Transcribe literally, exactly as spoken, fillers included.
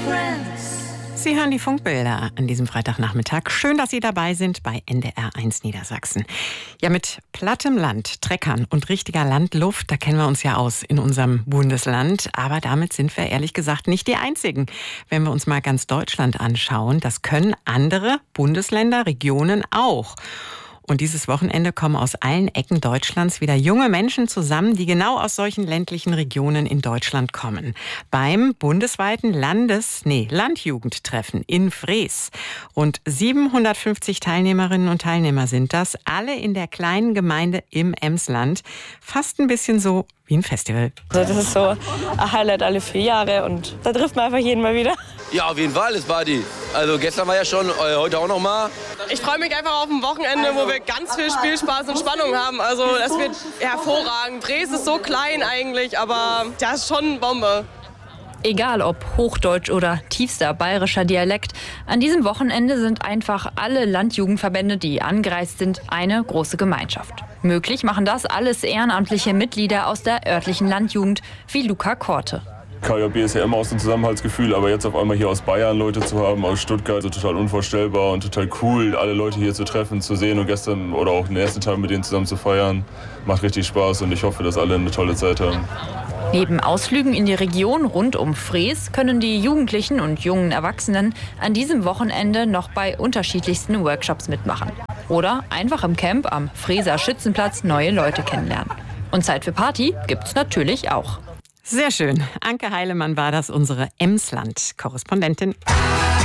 Sie hören die Funkbilder an diesem Freitagnachmittag. Schön, dass Sie dabei sind bei N D R eins Niedersachsen. Ja, mit plattem Land, Treckern und richtiger Landluft, da kennen wir uns ja aus in unserem Bundesland. Aber damit sind wir ehrlich gesagt nicht die Einzigen. Wenn wir uns mal ganz Deutschland anschauen, das können andere Bundesländer, Regionen auch. Und dieses Wochenende kommen aus allen Ecken Deutschlands wieder junge Menschen zusammen, die genau aus solchen ländlichen Regionen in Deutschland kommen. Beim bundesweiten Landes-, nee, Landjugendtreffen in Frees. Rund siebenhundertfünfzig Teilnehmerinnen und Teilnehmer sind das, alle in der kleinen Gemeinde im Emsland. Fast ein bisschen so wie ein Festival. Also das ist so ein Highlight alle vier Jahre und da trifft man einfach jeden mal wieder. Ja, auf jeden Fall ist Party. Also gestern war ja schon, heute auch noch mal. Ich freue mich einfach auf ein Wochenende, wo wir ganz viel Spielspaß und Spannung haben. Also es wird hervorragend. Frees ist so klein eigentlich, aber das ist schon Bombe. Egal ob Hochdeutsch oder tiefster bayerischer Dialekt, an diesem Wochenende sind einfach alle Landjugendverbände, die angereist sind, eine große Gemeinschaft. Möglich machen das alles ehrenamtliche Mitglieder aus der örtlichen Landjugend, wie Luca Korte. K J B ist ja immer aus dem Zusammenhaltsgefühl, aber jetzt auf einmal hier aus Bayern Leute zu haben, aus Stuttgart, so total unvorstellbar und total cool, alle Leute hier zu treffen, zu sehen und gestern oder auch den ersten Tag mit denen zusammen zu feiern, macht richtig Spaß und ich hoffe, dass alle eine tolle Zeit haben. Neben Ausflügen in die Region rund um Frees können die Jugendlichen und jungen Erwachsenen an diesem Wochenende noch bei unterschiedlichsten Workshops mitmachen. Oder einfach im Camp am Freeser Schützenplatz neue Leute kennenlernen. Und Zeit für Party gibt's natürlich auch. Sehr schön. Anke Heilemann war das, unsere Emsland-Korrespondentin.